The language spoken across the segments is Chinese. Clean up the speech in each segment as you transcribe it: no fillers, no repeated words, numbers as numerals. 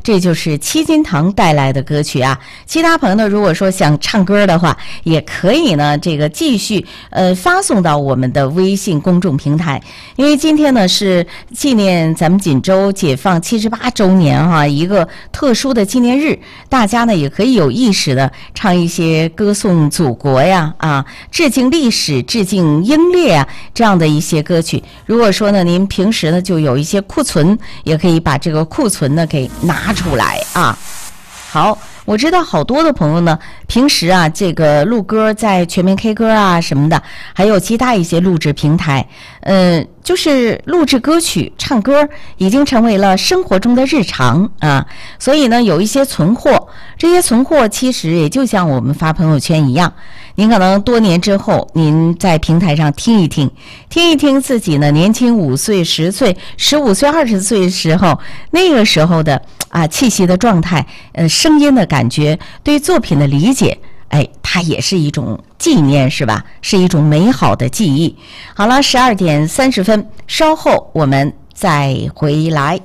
这就是七金堂带来的歌曲啊。其他朋友呢，如果说想唱歌的话，也可以呢这个继续发送到我们的微信公众平台，因为今天呢是纪念咱们锦州解放78周年哈，一个特殊的纪念日，大家呢也可以有意识的唱一些歌颂祖国呀致敬历史、致敬英烈啊这样的一些歌曲。如果说呢您平时呢就有一些库存，也可以把这个库存呢给拿出来啊。好，我知道好多的朋友呢，平时啊这个录歌在全民 K 歌啊什么的，还有其他一些录制平台，就是录制歌曲、唱歌已经成为了生活中的日常啊。所以呢，有一些存货，这些存货其实也就像我们发朋友圈一样，您可能多年之后，您在平台上听一听自己呢年轻5岁、10岁、15岁、20岁的时候，那个时候的气息的状态，声音的感觉，对作品的理解，它也是一种纪念，是吧？是一种美好的记忆。好了，12点30分，稍后我们再回来。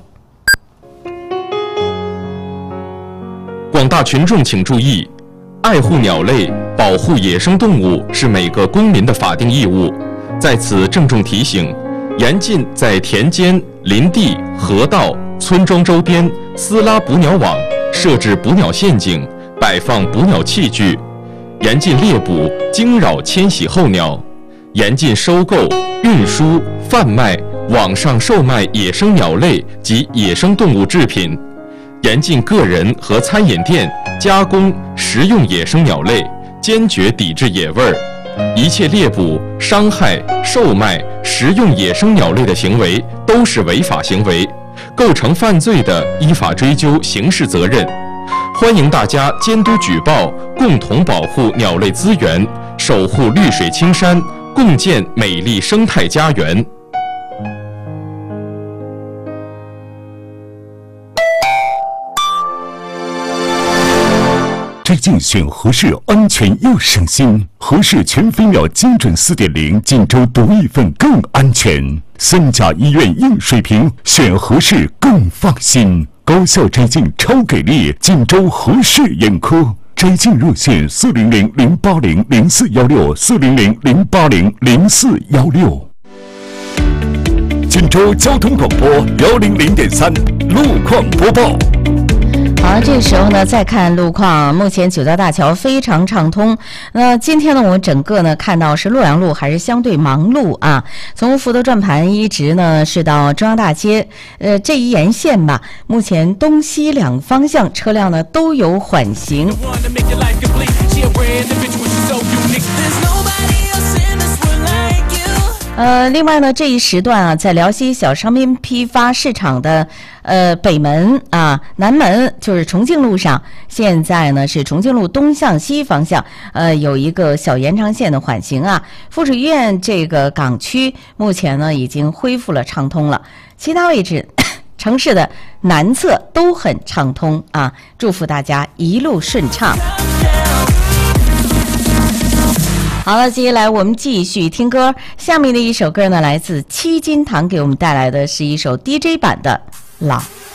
广大群众请注意，爱护鸟类、保护野生动物是每个公民的法定义务。在此郑重提醒，严禁在田间、林地、河道、村庄周边私拉捕鸟网，设置捕鸟陷阱，摆放捕鸟器具，严禁猎捕、惊扰迁徙候鸟，严禁收购、运输、贩卖、网上售卖野生鸟类及野生动物制品，严禁个人和餐饮店加工、食用野生鸟类，坚决抵制野味儿。一切猎捕、伤害、售卖、食用野生鸟类的行为都是违法行为，构成犯罪的，依法追究刑事责任。欢迎大家监督举报，共同保护鸟类资源，守护绿水青山，共建美丽生态家园。 最近选合适，安全又省心。合适全飞秒精准4.0，锦州独一份更安全。3甲医院硬水平，选合适更放心。高效摘镜超给力，锦州合适眼科。摘镜热线400-080-0416，400-080-0416。锦州交通广播100.3路况播报。 好，这时候呢，再看路况。目前九交大桥非常畅通。那今天呢，我们整个呢看到是洛阳路还是相对忙碌啊。从福德转盘一直呢是到中央大街，这一沿线吧，目前东西两方向车辆呢都有缓行。另外呢，这一时段啊，在辽西小商品批发市场的北门啊、南门，就是重庆路上，现在呢是重庆路东向西方向，有一个小延长线的缓行啊。附属医院这个港区目前呢已经恢复了畅通了，其他位置城市的南侧都很畅通啊，祝福大家一路顺畅。好了，接下来我们继续听歌。下面的一首歌呢，来自七金堂给我们带来的是一首 DJ 版的《老》。